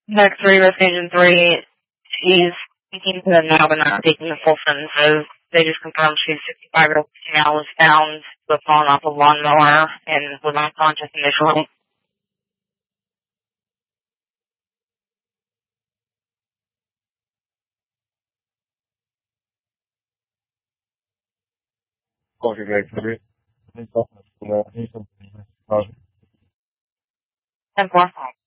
Next 3, Investigation 3, she's speaking to them now but not taking the full sentences. They just confirmed she's 65-year-old female, was found to have fallen off a lawnmower and was unconscious initially. Okay, great. 10-4.